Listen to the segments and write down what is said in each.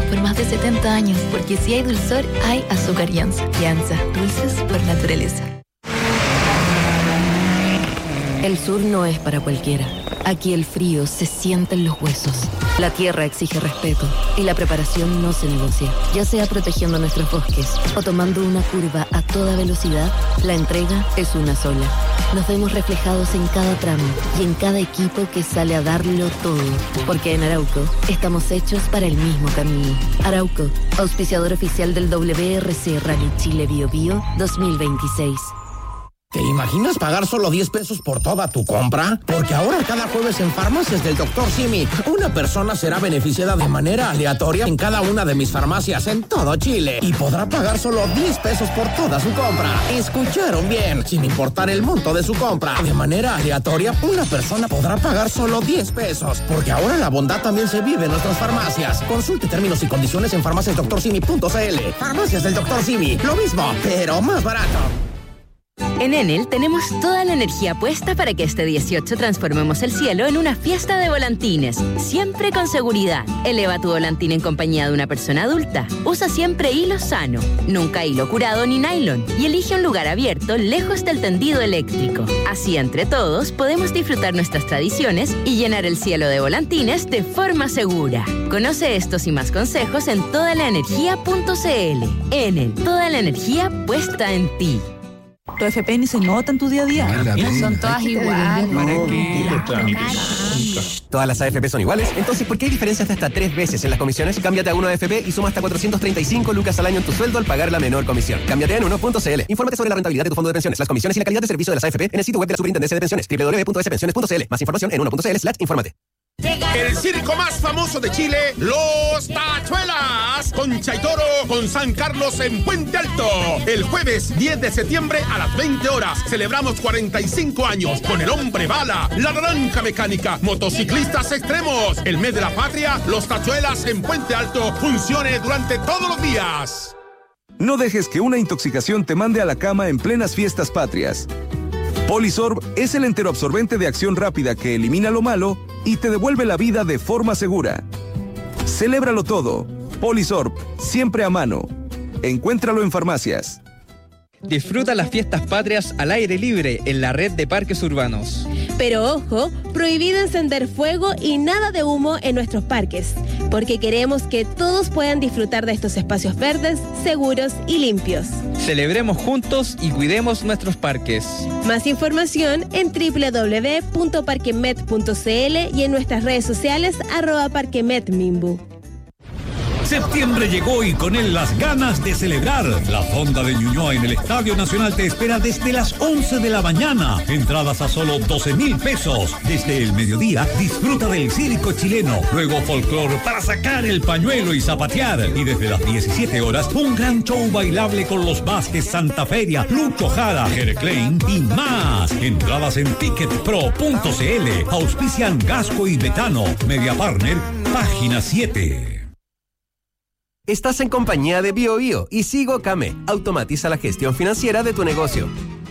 por más de 70 años, porque si hay dulzor, hay azúcar Yanza. Yanza, dulces por naturaleza. El sur no es para cualquiera. Aquí el frío se siente en los huesos. La tierra exige respeto y la preparación no se negocia. Ya sea protegiendo nuestros bosques o tomando una curva a toda velocidad, la entrega es una sola. Nos vemos reflejados en cada tramo y en cada equipo que sale a darlo todo. Porque en Arauco estamos hechos para el mismo camino. Arauco, auspiciador oficial del WRC Rally Chile Bio Bio 2026. ¿Te imaginas pagar solo 10 pesos por toda tu compra? Porque ahora cada jueves en Farmacias del Dr. Simi, una persona será beneficiada de manera aleatoria en cada una de mis farmacias en todo Chile y podrá pagar solo 10 pesos por toda su compra. ¿Escucharon bien? Sin importar el monto de su compra. De manera aleatoria, una persona podrá pagar solo 10 pesos. Porque ahora la bondad también se vive en nuestras farmacias. Consulte términos y condiciones en farmaciasdoctorsimi.cl. Farmacias del Dr. Simi, lo mismo, pero más barato. En Enel tenemos toda la energía puesta para que este 18 transformemos el cielo en una fiesta de volantines, siempre con seguridad. Eleva tu volantín en compañía de una persona adulta. Usa siempre hilo sano, nunca hilo curado ni nylon, y elige un lugar abierto lejos del tendido eléctrico. Así, entre todos, podemos disfrutar nuestras tradiciones y llenar el cielo de volantines de forma segura. Conoce estos y más consejos en todalaenergia.cl. Enel, toda la energía puesta en ti. Tu FP ni se nota en tu día a día. Son todas iguales. ¿Todas las AFP son iguales? Entonces, ¿por qué hay diferencias de hasta 3 veces en las comisiones? Cámbiate a 1AFP y suma hasta 435 lucas al año en tu sueldo al pagar la menor comisión. Cámbiate en 1.cl. Infórmate sobre la rentabilidad de tu fondo de pensiones, las comisiones y la calidad de servicio de las AFP en el sitio web de la Superintendencia de Pensiones, www.spensiones.cl. Más información en 1.cl/infórmate. El circo más famoso de Chile, Los Tachuelas, con Chaitoro, con San Carlos en Puente Alto. El jueves 10 de septiembre a las 20 horas celebramos 45 años con el Hombre Bala, la Naranja Mecánica, motociclistas extremos. El mes de la patria, Los Tachuelas en Puente Alto, funcione durante todos los días. No dejes que una intoxicación te mande a la cama en plenas fiestas patrias. Polisorb es el enteroabsorbente de acción rápida que elimina lo malo y te devuelve la vida de forma segura. Celébralo todo. Polisorb, siempre a mano. Encuéntralo en farmacias. Disfruta las fiestas patrias al aire libre en la red de parques urbanos. Pero ojo, prohibido encender fuego y nada de humo en nuestros parques, porque queremos que todos puedan disfrutar de estos espacios verdes, seguros y limpios. Celebremos juntos y cuidemos nuestros parques. Más información en www.parquemet.cl y en nuestras redes sociales @parquemetmimbu. Septiembre llegó y con él las ganas de celebrar. La Fonda de Ñuñoa en el Estadio Nacional te espera desde las 11 de la mañana. Entradas a solo 12,000 pesos. Desde el mediodía, disfruta del circo chileno. Luego folclore para sacar el pañuelo y zapatear. Y desde las 17 horas, un gran show bailable con los Vázquez Santa Feria, Lucho Jara, Jere Klein y más. Entradas en ticketpro.cl. Auspician Gasco y Betano. Media Partner, página 7. Estás en compañía de BioBio y Sigo Came. Automatiza la gestión financiera de tu negocio.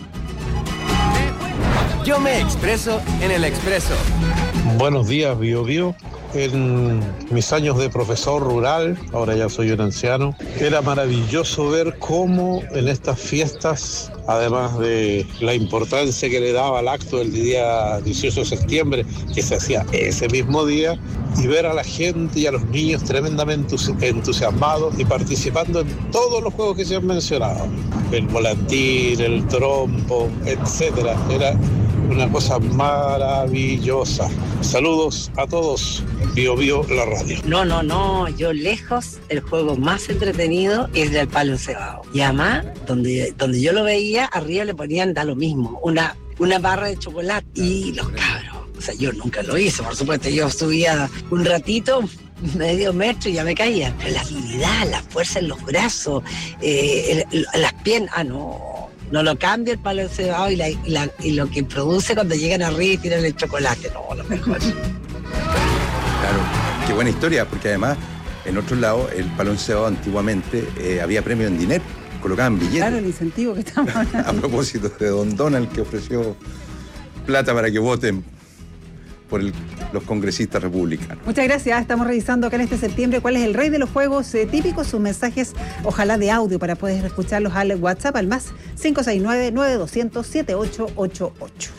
Yo me expreso en el Expreso. Buenos días, BioBio. En mis años de profesor rural, ahora ya soy un anciano, era maravilloso ver cómo en estas fiestas, además de la importancia que le daba al acto del día 18 de septiembre, que se hacía ese mismo día, y ver a la gente y a los niños tremendamente entusiasmados y participando en todos los juegos que se han mencionado, el volantín, el trompo, etcétera. Era una cosa maravillosa. Saludos a todos. BioBio, la radio. No, yo lejos, el juego más entretenido es del palo encebado. Y además, donde yo lo veía, arriba le ponían, da lo mismo, una barra de chocolate. Y los cabros, o sea, yo nunca lo hice, por supuesto, yo subía un ratito, medio metro y ya me caía. Pero la agilidad, la fuerza en los brazos, las piernas, no lo cambia el palo encebado y lo que produce cuando llegan arriba y tiran el chocolate, lo mejor. Claro, qué buena historia, porque además, en otro lado, el palo encebado antiguamente había premio en dinero, colocaban billetes. Claro, el incentivo que estamos hablando. A propósito de don Donald, que ofreció plata para que voten por el los congresistas republicanos. Muchas gracias. Estamos revisando acá en este septiembre cuál es el rey de los juegos típicos, sus mensajes, ojalá de audio, para poder escucharlos al WhatsApp, al más 569-9200-7888.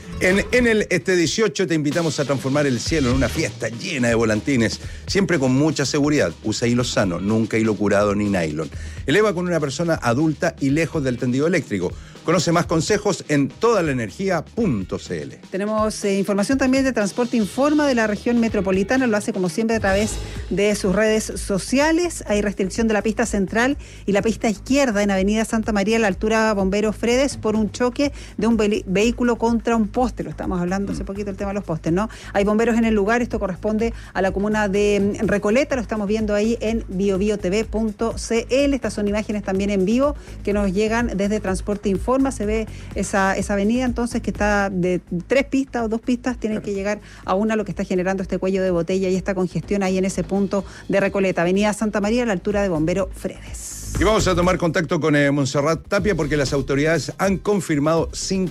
En el este 18 te invitamos a transformar el cielo en una fiesta llena de volantines, siempre con mucha seguridad. Usa hilo sano, nunca hilo curado ni nylon. Eleva con una persona adulta y lejos del tendido eléctrico. Conoce más consejos en todalaenergia.cl. Tenemos información también de Transporte Informa de la región metropolitana. Lo hace como siempre a través de sus redes sociales. Hay restricción de la pista central y la pista izquierda en Avenida Santa María a la altura Bomberos Fredes por un choque de un vehículo contra un poste. Lo estamos hablando hace poquito, el tema de los postes, ¿no? Hay bomberos en el lugar. Esto corresponde a la comuna de Recoleta. Lo estamos viendo ahí en biobiotv.cl. Estas son imágenes también en vivo que nos llegan desde Transporte Informa. Se ve esa avenida entonces que está de 3 pistas o 2 pistas, tienen que llegar a una, lo que está generando este cuello de botella y esta congestión ahí en ese punto de Recoleta, Avenida Santa María a la altura de Bombero Fredes. Y vamos a tomar contacto con Montserrat Tapia porque las autoridades han confirmado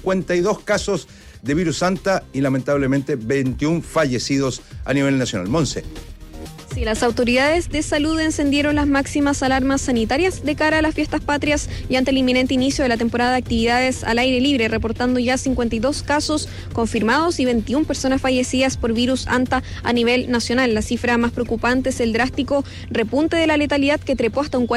52 casos de virus Anta y lamentablemente 21 fallecidos a nivel nacional. Monse. Sí, las autoridades de salud encendieron las máximas alarmas sanitarias de cara a las fiestas patrias y ante el inminente inicio de la temporada de actividades al aire libre, reportando ya 52 casos confirmados y 21 personas fallecidas por virus Anta a nivel nacional. La cifra más preocupante es el drástico repunte de la letalidad, que trepó hasta un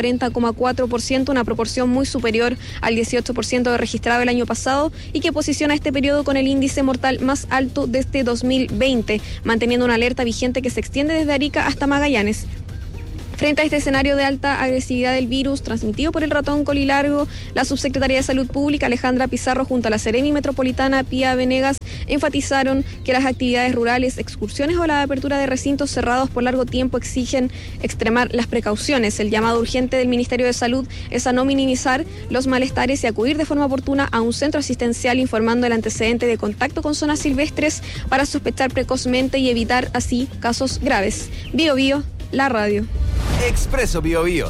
40,4%, una proporción muy superior al 18% registrado el año pasado y que posiciona este periodo con el índice mortal más alto desde 2020, manteniendo una alerta vigente que se extiende desde Arica hasta Magallanes. Frente a este escenario de alta agresividad del virus transmitido por el ratón colilargo, la subsecretaria de Salud Pública, Alejandra Pizarro, junto a la Seremi Metropolitana, Pía Venegas, enfatizaron que las actividades rurales, excursiones o la apertura de recintos cerrados por largo tiempo exigen extremar las precauciones. El llamado urgente del Ministerio de Salud es a no minimizar los malestares y acudir de forma oportuna a un centro asistencial informando el antecedente de contacto con zonas silvestres para sospechar precozmente y evitar así casos graves. Bio Bio, la radio. Expreso Bio Bio.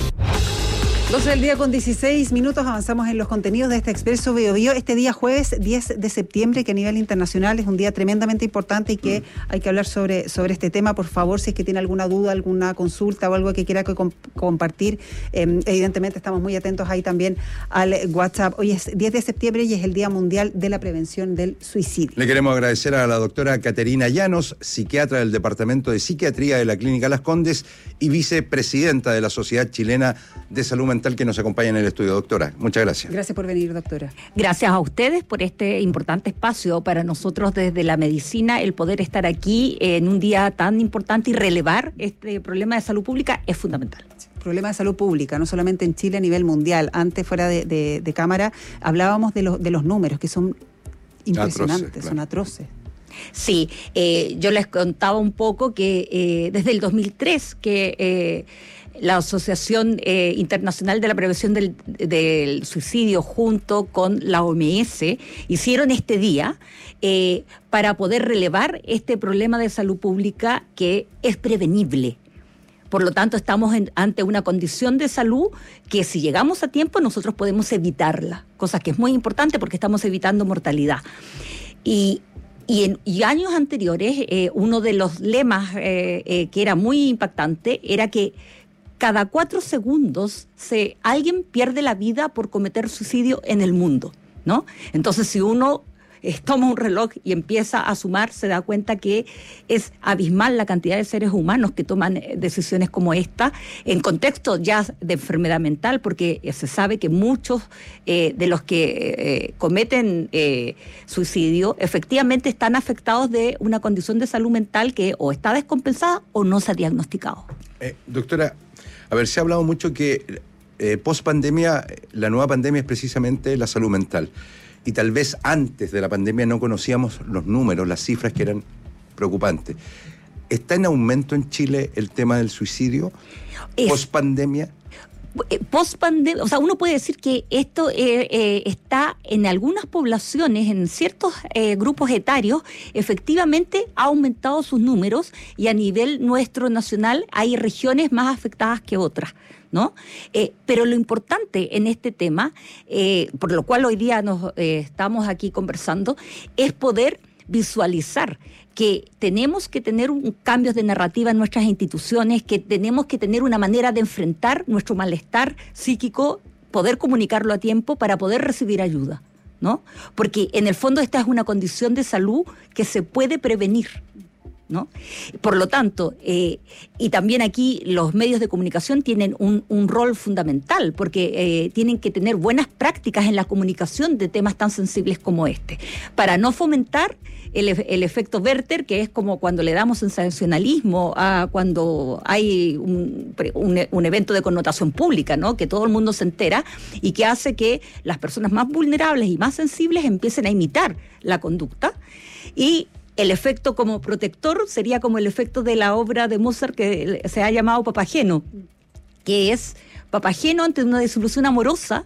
12 del día con 16 minutos, avanzamos en los contenidos de este Expreso Bio Bio. Este día jueves 10 de septiembre, que a nivel internacional es un día tremendamente importante y que hay que hablar sobre este tema. Por favor, si es que tiene alguna duda, alguna consulta o algo que quiera compartir, evidentemente estamos muy atentos ahí también al WhatsApp. Hoy es 10 de septiembre y es el Día Mundial de la Prevención del Suicidio. Le queremos agradecer a la doctora Caterina Llanos, psiquiatra del Departamento de Psiquiatría de la Clínica Las Condes y vicepresidenta de la Sociedad Chilena de Salud Mental, que nos acompaña en el estudio. Doctora, muchas gracias. Gracias por venir, doctora. Gracias a ustedes por este importante espacio. Para nosotros desde la medicina, el poder estar aquí en un día tan importante y relevar este problema de salud pública es fundamental. Problema de salud pública, no solamente en Chile, a nivel mundial. Antes, fuera de cámara, hablábamos de los números, que son impresionantes, son atroces. Sí, yo les contaba un poco que desde el 2003 que la Asociación Internacional de la Prevención del Suicidio junto con la OMS hicieron este día para poder relevar este problema de salud pública que es prevenible. Por lo tanto, estamos ante una condición de salud que si llegamos a tiempo nosotros podemos evitarla, cosa que es muy importante porque estamos evitando mortalidad. Y en años anteriores, uno de los lemas que era muy impactante era que cada 4 segundos alguien pierde la vida por cometer suicidio en el mundo, ¿no? Entonces, si uno toma un reloj y empieza a sumar, se da cuenta que es abismal la cantidad de seres humanos que toman decisiones como esta, en contexto ya de enfermedad mental, porque se sabe que muchos de los que cometen suicidio efectivamente están afectados de una condición de salud mental que o está descompensada o no se ha diagnosticado. Doctora, a ver, se ha hablado mucho que post pandemia, la nueva pandemia es precisamente la salud mental. Y tal vez antes de la pandemia no conocíamos los números, las cifras que eran preocupantes. ¿Está en aumento en Chile el tema del suicidio post pandemia? Post-pandemia, o sea, uno puede decir que esto está en algunas poblaciones, en ciertos grupos etarios, efectivamente ha aumentado sus números y a nivel nuestro nacional hay regiones más afectadas que otras, ¿no? Pero lo importante en este tema, por lo cual hoy día nos estamos aquí conversando, es poder visualizar que tenemos que tener un cambio de narrativa en nuestras instituciones, que tenemos que tener una manera de enfrentar nuestro malestar psíquico, poder comunicarlo a tiempo para poder recibir ayuda, ¿no? Porque en el fondo esta es una condición de salud que se puede prevenir, ¿no? Por lo tanto, y también aquí los medios de comunicación tienen un rol fundamental, porque tienen que tener buenas prácticas en la comunicación de temas tan sensibles como este, para no fomentar el efecto Werther, que es como cuando le damos sensacionalismo a cuando hay un evento de connotación pública, ¿no? Que todo el mundo se entera y que hace que las personas más vulnerables y más sensibles empiecen a imitar la conducta. Y el efecto como protector sería como el efecto de la obra de Mozart que se ha llamado Papageno, que es Papageno ante una desilusión amorosa,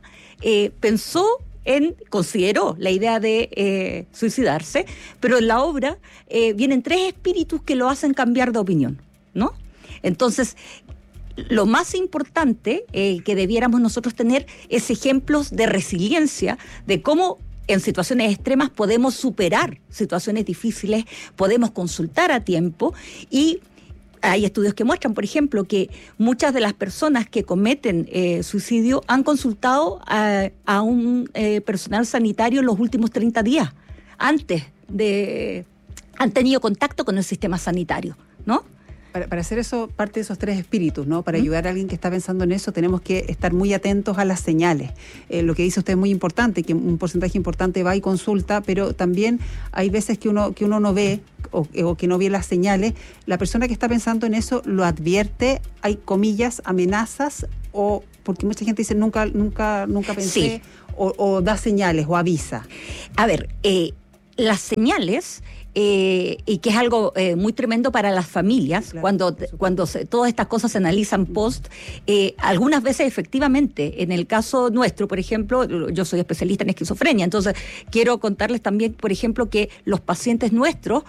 consideró la idea de suicidarse, pero en la obra vienen 3 espíritus que lo hacen cambiar de opinión, ¿no? Entonces, lo más importante que debiéramos nosotros tener es ejemplos de resiliencia, de cómo en situaciones extremas podemos superar situaciones difíciles, podemos consultar a tiempo, y hay estudios que muestran, por ejemplo, que muchas de las personas que cometen suicidio han consultado a un personal sanitario en los últimos 30 días, han tenido contacto con el sistema sanitario, ¿no? Para hacer eso, parte de esos 3 espíritus, ¿no? Para ayudar a alguien que está pensando en eso, tenemos que estar muy atentos a las señales. Lo que dice usted es muy importante, que un porcentaje importante va y consulta, pero también hay veces que uno no ve o que no ve las señales. La persona que está pensando en eso lo advierte, hay comillas, amenazas, o porque mucha gente dice nunca pensé, sí. o da señales o avisa. A ver, las señales... y que es algo muy tremendo para las familias, claro. cuando todas estas cosas se analizan post, algunas veces efectivamente, en el caso nuestro, por ejemplo, yo soy especialista en esquizofrenia, entonces quiero contarles también, por ejemplo, que los pacientes nuestros